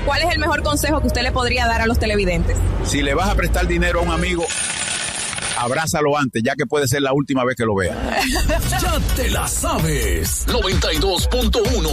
¿cuál es el mejor consejo que usted le podría dar a los televidentes? Si le vas a prestar dinero a un amigo, abrázalo antes, ya que puede ser la última vez que lo vea. Ya te la sabes. 92.1